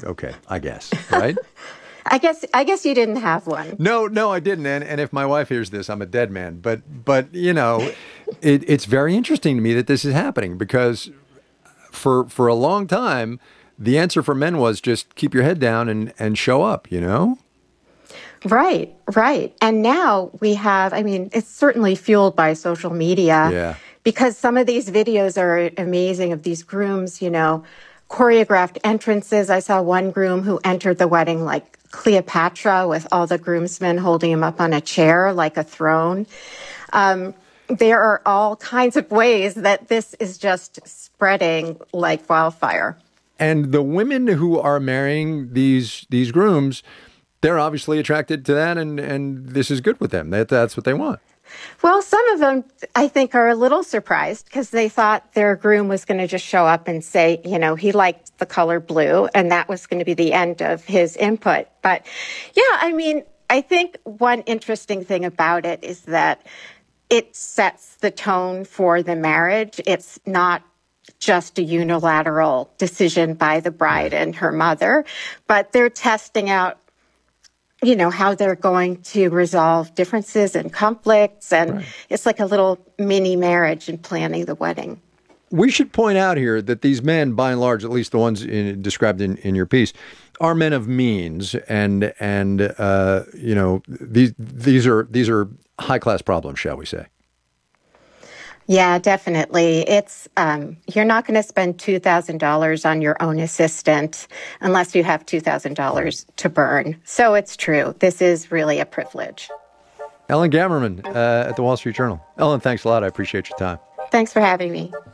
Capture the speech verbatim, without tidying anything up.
okay, I guess, right? I guess I guess you didn't have one. No, no, I didn't. And, and if my wife hears this, I'm a dead man. But, but you know, it, it's very interesting to me that this is happening because for for a long time, the answer for men was just keep your head down and, and show up, you know? Right, right. And now we have, I mean, it's certainly fueled by social media. Yeah. Because some of these videos are amazing of these grooms, you know, choreographed entrances. I saw one groom who entered the wedding like Cleopatra with all the groomsmen holding him up on a chair like a throne. Um, there are all kinds of ways that this is just spreading like wildfire. And the women who are marrying these these grooms, they're obviously attracted to that, and, and this is good with them. That That's what they want. Well, some of them, I think, are a little surprised because they thought their groom was going to just show up and say, you know, he liked the color blue, and that was going to be the end of his input. But yeah, I mean, I think one interesting thing about it is that it sets the tone for the marriage. It's not just a unilateral decision by the bride and her mother, but they're testing out, you know, how they're going to resolve differences and conflicts. And right. It's like a little mini marriage in planning the wedding. We should point out here that these men, by and large, at least the ones in, described in, in your piece, are men of means. And, and uh, you know, these, these are these are high-class problems, shall we say. Yeah, definitely. It's um, you're not going to spend two thousand dollars on your own assistant unless you have two thousand dollars to burn. So it's true. This is really a privilege. Ellen Gamerman uh, at the Wall Street Journal. Ellen, thanks a lot. I appreciate your time. Thanks for having me.